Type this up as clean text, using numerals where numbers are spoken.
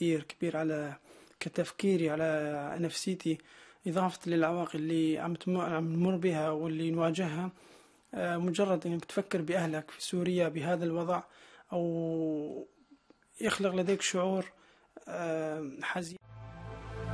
تأثير كبير على كتفكيري على نفسيتي، إضافة للعواقب اللي عم نمر بها واللي نواجهها. مجرد أنك تفكر بأهلك في سوريا بهذا الوضع، أو يخلق لديك شعور حزين.